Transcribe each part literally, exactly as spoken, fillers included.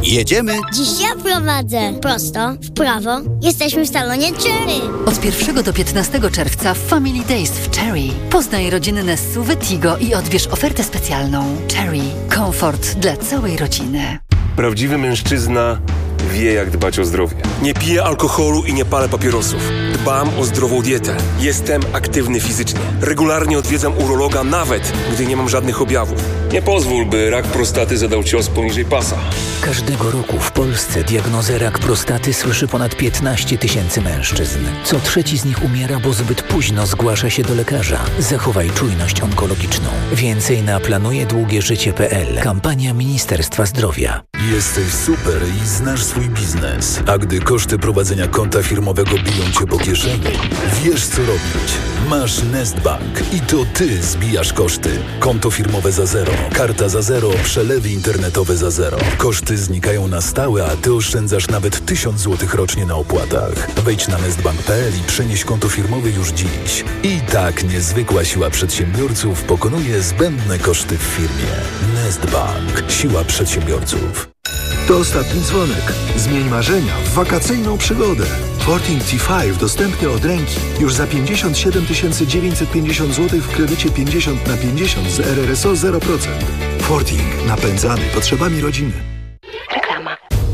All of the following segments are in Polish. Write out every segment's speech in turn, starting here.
Jedziemy? Dziś ja prowadzę. Prosto, w prawo. Jesteśmy w salonie Cherry. Od pierwszego do piętnastego czerwca Family Days w Cherry. Poznaj rodzinne S U V Tigo i odbierz ofertę specjalną. Cherry. Komfort dla całej rodziny. Prawdziwy mężczyzna wie, jak dbać o zdrowie. Nie piję alkoholu i nie palę papierosów. Dbam o zdrową dietę. Jestem aktywny fizycznie. Regularnie odwiedzam urologa, nawet gdy nie mam żadnych objawów. Nie pozwól, by rak prostaty zadał cios poniżej pasa. Każdego roku w Polsce diagnozę rak prostaty słyszy ponad piętnaście tysięcy mężczyzn. Co trzeci z nich umiera, bo zbyt późno zgłasza się do lekarza. Zachowaj czujność onkologiczną. Więcej na planuje długie życie kropka p l. Kampania Ministerstwa Zdrowia. Jesteś super i znasz swój biznes. A gdy koszty prowadzenia konta firmowego biją cię po kieszeni, wiesz co robić. Masz Nestbank i to ty zbijasz koszty. Konto firmowe za zero, karta za zero, przelewy internetowe za zero. Koszty znikają na stałe, a ty oszczędzasz nawet tysiąc złotych rocznie na opłatach. Wejdź na nestbank kropka p l i przenieś konto firmowe już dziś. I tak niezwykła siła przedsiębiorców pokonuje zbędne koszty w firmie. Nestbank. Siła przedsiębiorców. To ostatni dzwonek. Zmień marzenia w wakacyjną przygodę. Forting T pięć dostępny od ręki już za pięćdziesiąt siedem tysięcy dziewięćset pięćdziesiąt złotych w kredycie pięćdziesiąt na pięćdziesiąt z R R S O zero procent. Forting. Napędzany potrzebami rodziny. Reklama.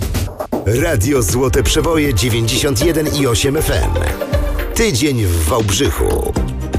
Radio Złote Przeboje dziewięćdziesiąt jeden i osiem F M. Tydzień w Wałbrzychu.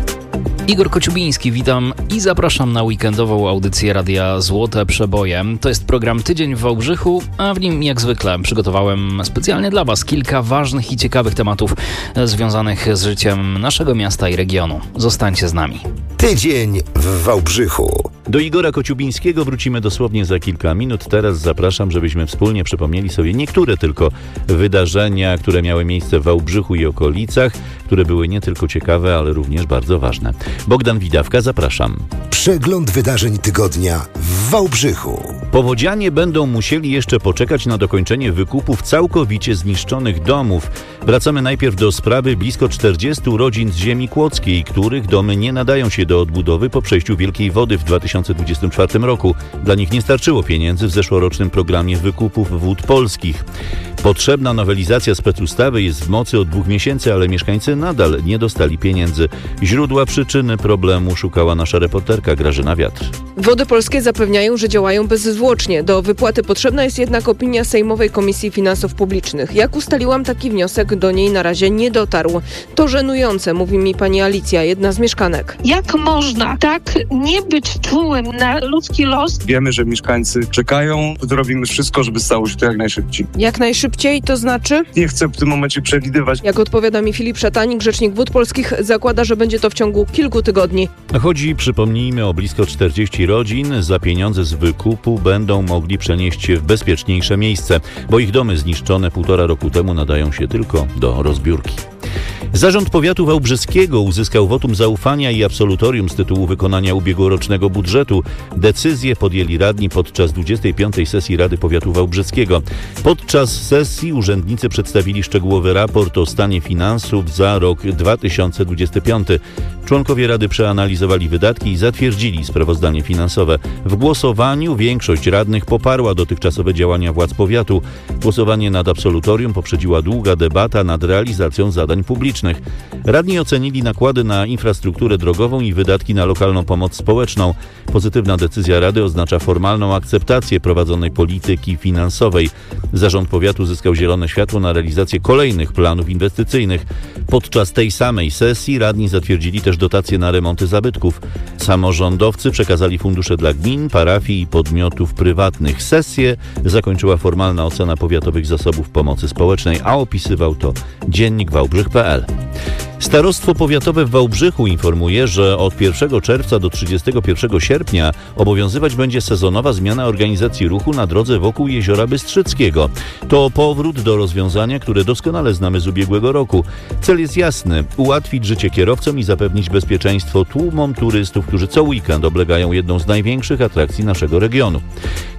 Igor Kociubiński, witam i zapraszam na weekendową audycję Radia Złote Przeboje. To jest program Tydzień w Wałbrzychu, a w nim jak zwykle przygotowałem specjalnie dla Was kilka ważnych i ciekawych tematów związanych z życiem naszego miasta i regionu. Zostańcie z nami. Tydzień w Wałbrzychu. Do Igora Kociubińskiego wrócimy dosłownie za kilka minut. Teraz zapraszam, żebyśmy wspólnie przypomnieli sobie niektóre tylko wydarzenia, które miały miejsce w Wałbrzychu i okolicach, które były nie tylko ciekawe, ale również bardzo ważne. Bogdan Widawka, zapraszam. Przegląd wydarzeń tygodnia w Wałbrzychu. Powodzianie będą musieli jeszcze poczekać na dokończenie wykupów całkowicie zniszczonych domów. Wracamy najpierw do sprawy blisko czterdziestu rodzin z ziemi kłodzkiej, których domy nie nadają się do odbudowy po przejściu wielkiej wody w dwa tysiące dwudziestym czwartym roku. Dla nich nie starczyło pieniędzy w zeszłorocznym programie wykupów wód polskich. Potrzebna nowelizacja specustawy jest w mocy od dwóch miesięcy, ale mieszkańcy nadal nie dostali pieniędzy. Źródła przyczyny problemu szukała nasza reporterka Grażyna Wiatr. Wody Polskie zapewniają, że działają bezzwłocznie. Do wypłaty potrzebna jest jednak opinia Sejmowej Komisji Finansów Publicznych. Jak ustaliłam, taki wniosek do niej na razie nie dotarł. To żenujące, mówi mi pani Alicja, jedna z mieszkanek. Jak można tak nie być czułym na ludzki los? Wiemy, że mieszkańcy czekają. Zrobimy wszystko, żeby stało się to jak najszybciej. Jak najszybciej to znaczy? Nie chcę w tym momencie przewidywać. Jak odpowiada mi Filip Szatanik, rzecznik Wód Polskich, zakłada, że będzie to w ciągu kilku tygodni. Chodzi, przypomnijmy, o blisko czterdzieści rodzin. Za pieniądze z wykupu będą mogli przenieść się w bezpieczniejsze miejsce, bo ich domy zniszczone półtora roku temu nadają się tylko do rozbiórki. Zarząd Powiatu Wałbrzyskiego uzyskał wotum zaufania i absolutorium z tytułu wykonania ubiegłorocznego budżetu. Decyzję podjęli radni podczas dwudziestej piątej sesji Rady Powiatu Wałbrzyskiego. Podczas sesji urzędnicy przedstawili szczegółowy raport o stanie finansów za rok dwa tysiące dwudziesty piąty. Członkowie Rady przeanalizowali wydatki i zatwierdzili sprawozdanie finansowe. W głosowaniu większość radnych poparła dotychczasowe działania władz powiatu. Głosowanie nad absolutorium poprzedziła długa debata nad realizacją zadań publicznych. Radni ocenili nakłady na infrastrukturę drogową i wydatki na lokalną pomoc społeczną. Pozytywna decyzja Rady oznacza formalną akceptację prowadzonej polityki finansowej. Zarząd Powiatu zyskał zielone światło na realizację kolejnych planów inwestycyjnych. Podczas tej samej sesji radni zatwierdzili też dotacje na remonty zabytków. Samorządowcy przekazali fundusze dla gmin, parafii i podmiotów prywatnych. Sesję zakończyła formalna ocena powiatowych zasobów pomocy społecznej, a opisywał to Dziennik Wałbrzych kropka p l. Starostwo Powiatowe w Wałbrzychu informuje, że od pierwszego czerwca do trzydziestego pierwszego sierpnia obowiązywać będzie sezonowa zmiana organizacji ruchu na drodze wokół Jeziora Bystrzyckiego. To powrót do rozwiązania, które doskonale znamy z ubiegłego roku. Cel jest jasny: ułatwić życie kierowcom i zapewnić bezpieczeństwo tłumom turystów, którzy co weekend oblegają jedną z największych atrakcji naszego regionu.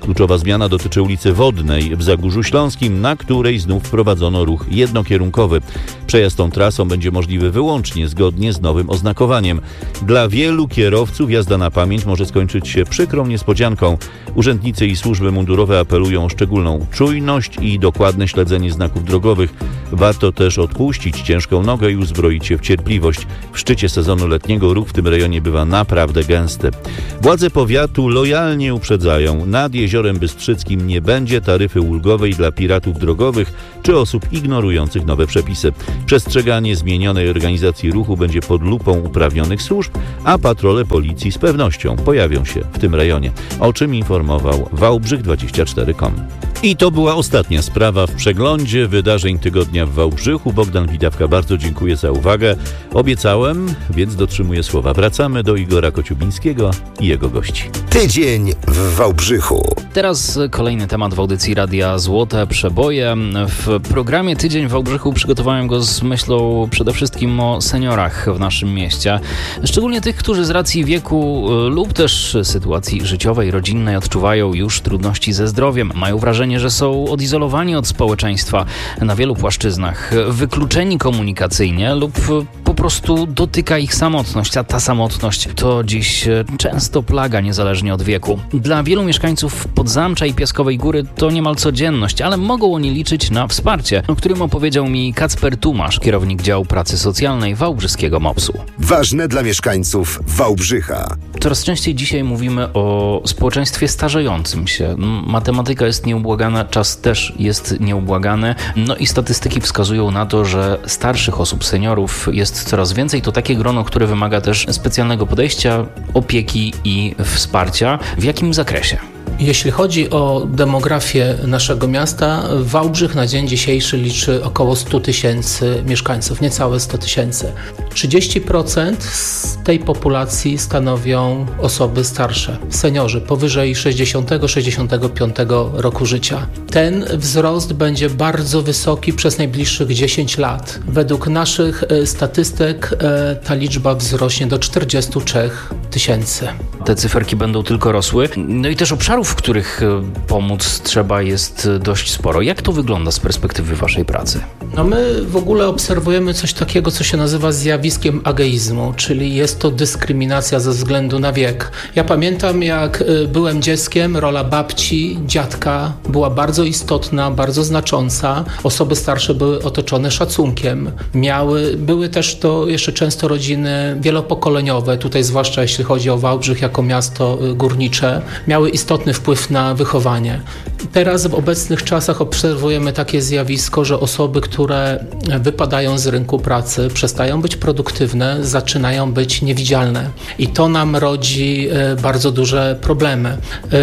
Kluczowa zmiana dotyczy ulicy Wodnej w Zagórzu Śląskim, na której znów wprowadzono ruch jednokierunkowy. Przejazd tą trasą będzie możliwy wyłącznie zgodnie z nowym oznakowaniem. Dla wielu kierowców jazda na pamięć może skończyć się przykrą niespodzianką. Urzędnicy i służby mundurowe apelują o szczególną czujność i dokładne śledzenie znaków drogowych. Warto też odpuścić ciężką nogę i uzbroić się w cierpliwość. W szczycie sezonu letniego ruch w tym rejonie bywa naprawdę gęsty. Władze powiatu lojalnie uprzedzają, nad Jeziorem Bystrzyckim nie będzie taryfy ulgowej dla piratów drogowych czy osób ignorujących nowe przepisy. Przestrzeganie zmienionej organizacji ruchu będzie pod lupą uprawnionych służb, a patrole policji z pewnością pojawią się w tym rejonie, o czym informował Wałbrzych dwadzieścia cztery kropka com. I to była ostatnia sprawa w przeglądzie wydarzeń tygodnia w Wałbrzychu. Bogdan Widawka, bardzo dziękuję za uwagę. Obiecałem, więc dotrzymuję słowa. Wracamy do Igora Kociubińskiego i jego gości. Tydzień w Wałbrzychu. Teraz kolejny temat w audycji Radia Złote Przeboje. W programie Tydzień w Wałbrzychu przygotowałem go z myślą przede wszystkim o seniorach w naszym mieście. Szczególnie tych, którzy z racji wieku lub też sytuacji życiowej, rodzinnej odczuwają już trudności ze zdrowiem. Mają wrażenie, że są odizolowani od społeczeństwa na wielu płaszczyznach, wykluczeni komunikacyjnie lub po prostu dotyka ich samotność, a ta samotność to dziś często plaga niezależnie od wieku. Dla wielu mieszkańców Podzamcza i Piaskowej Góry to niemal codzienność, ale mogą oni liczyć na wsparcie, o którym opowiedział mi Kacper Tumasz, kierownik działu pracy socjalnej Wałbrzyskiego MOPS-u. Ważne dla mieszkańców Wałbrzycha. Coraz częściej dzisiaj mówimy o społeczeństwie starzejącym się. Matematyka jest nieubłagana, czas też jest nieubłagany. No i statystyki wskazują na to, że starszych osób, seniorów jest coraz więcej. To takie grono, które wymaga też specjalnego podejścia, opieki i wsparcia. W jakim zakresie? Jeśli chodzi o demografię naszego miasta, Wałbrzych na dzień dzisiejszy liczy około sto tysięcy mieszkańców, niecałe sto tysięcy. trzydzieści procent z tej populacji stanowią osoby starsze, seniorzy powyżej sześćdziesiątego sześćdziesiątego piątego roku życia. Ten wzrost będzie bardzo wysoki przez najbliższych dziesięć lat. Według naszych statystyk ta liczba wzrośnie do czterdziestu trzech tysięcy. Te cyferki będą tylko rosły. No i też obszarów, w których pomóc trzeba, jest dość sporo. Jak to wygląda z perspektywy waszej pracy? No my w ogóle obserwujemy coś takiego, co się nazywa zjawiskiem ageizmu, czyli jest to dyskryminacja ze względu na wiek. Ja pamiętam, jak byłem dzieckiem, rola babci, dziadka była bardzo istotna, bardzo znacząca. Osoby starsze były otoczone szacunkiem. Miały, były też to jeszcze często rodziny wielopokoleniowe, tutaj zwłaszcza jeśli chodzi o Wałbrzych jako miasto górnicze, miały istotny wpływ na wychowanie. Teraz w obecnych czasach obserwujemy takie zjawisko, że osoby, które wypadają z rynku pracy, przestają być produktywne, zaczynają być niewidzialne. I to nam rodzi bardzo duże problemy.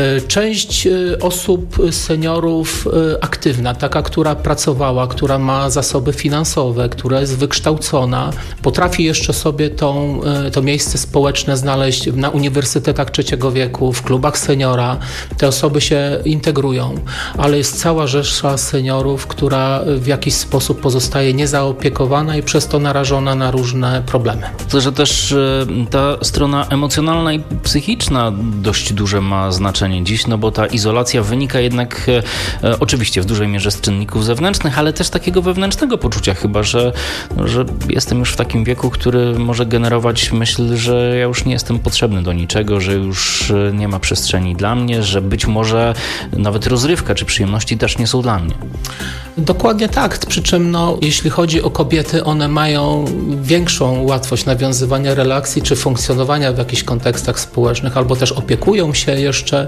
Część osób, seniorów aktywna, taka, która pracowała, która ma zasoby finansowe, która jest wykształcona, potrafi jeszcze sobie tą, to miejsce społeczne znaleźć na uniwersytetach trzeciego wieku, w klubach seniora. Te osoby się integrują, ale jest cała rzesza seniorów, która w jakiś sposób pozostaje niezaopiekowana i przez to narażona na różne problemy. To, że też ta strona emocjonalna i psychiczna dość duże ma znaczenie dziś, no bo ta izolacja wynika jednak e, oczywiście w dużej mierze z czynników zewnętrznych, ale też takiego wewnętrznego poczucia chyba, że, że jestem już w takim wieku, który może generować myśl, że ja już nie jestem potrzebny do niczego, że już nie ma przestrzeni dla mnie, że być może nawet rozrywka czy przyjemności też nie są dla mnie. Dokładnie tak, przy czym no, jeśli chodzi o kobiety, one mają większą łatwość nawiązywania relacji czy funkcjonowania w jakichś kontekstach społecznych, albo też opiekują się jeszcze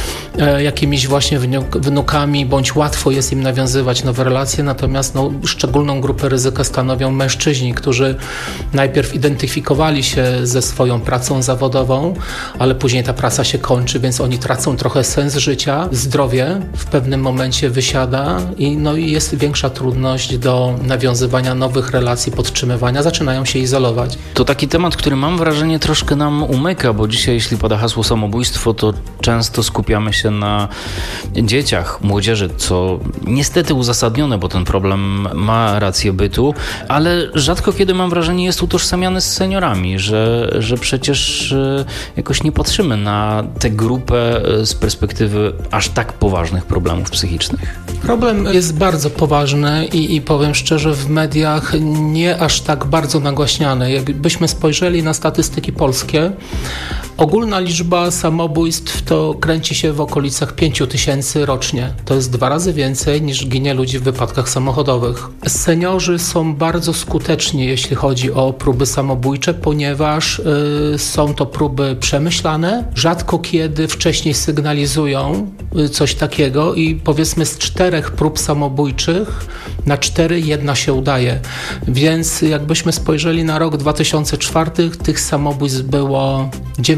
e, jakimiś właśnie wnukami, bądź łatwo jest im nawiązywać nowe relacje, natomiast no, szczególną grupę ryzyka stanowią mężczyźni, którzy najpierw identyfikowali się ze swoją pracą zawodową, ale później ta praca się kończy, więc oni tracą trochę sens życia, zdrowie pracuje, w pewnym momencie wysiada i, no i jest większa trudność do nawiązywania nowych relacji, podtrzymywania, zaczynają się izolować. To taki temat, który mam wrażenie troszkę nam umyka, bo dzisiaj jeśli pada hasło samobójstwo, to często skupiamy się na dzieciach, młodzieży, co niestety uzasadnione, bo ten problem ma rację bytu, ale rzadko kiedy mam wrażenie jest utożsamiany z seniorami, że, że przecież jakoś nie patrzymy na tę grupę z perspektywy aż tak poważnych problemów psychicznych. Problem jest bardzo poważny i, i powiem szczerze, w mediach nie aż tak bardzo nagłaśniany. Jakbyśmy spojrzeli na statystyki polskie, ogólna liczba samobójstw to kręci się w okolicach pięć tysięcy rocznie. To jest dwa razy więcej niż ginie ludzi w wypadkach samochodowych. Seniorzy są bardzo skuteczni, jeśli chodzi o próby samobójcze, ponieważ y, są to próby przemyślane, rzadko kiedy wcześniej sygnalizują y, coś takiego i powiedzmy z czterech prób samobójczych na cztery jedna się udaje. Więc jakbyśmy spojrzeli na rok dwa tysiące czwarty, tych samobójstw było